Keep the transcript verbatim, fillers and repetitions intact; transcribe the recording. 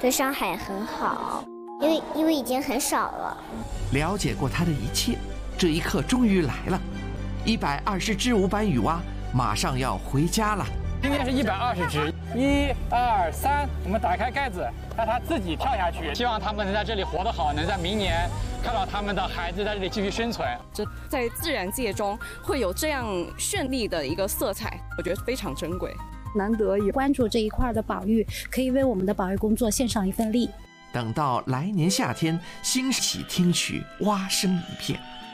对上海很好，因为因为已经很少了。 了解过它的一切，这一刻终于来了。一百二十只无斑羽蛙马上要回家了。 今天是一百二十只，一二三，我们打开盖子，让它自己跳下去。希望它们能在这里活得好，能在明年看到他们的孩子在这里继续生存。 这在自然界中会有这样绚丽的一个色彩，我觉得非常珍贵。 难得有关注这一块的保育，可以为我们的保育工作献上一份力。 等到来年夏天，欣喜听取蛙声一片。